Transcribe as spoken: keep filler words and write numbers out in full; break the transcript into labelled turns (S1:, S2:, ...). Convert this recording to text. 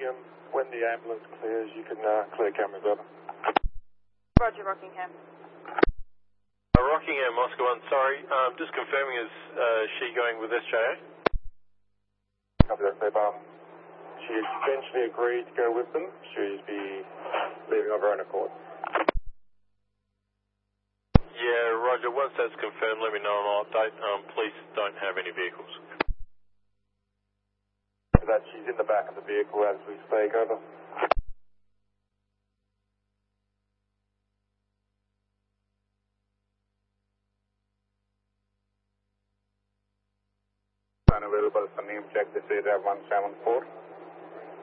S1: Rockingham. When the ambulance clears, you can uh, clear cameras over.
S2: Roger, Rockingham.
S3: Uh, Rockingham, Oscar one, sorry. Um, just confirming, is uh, she going with S J A?
S1: Copy that, State um, She eventually agreed to go with them. She'll be leaving of her own accord.
S3: Yeah, Roger. Once that's confirmed, let me know and I'll update. Um, police don't have any vehicles.
S1: That she's in the back of the vehicle as we speak, over. Unavailable for name check, this is one seven four.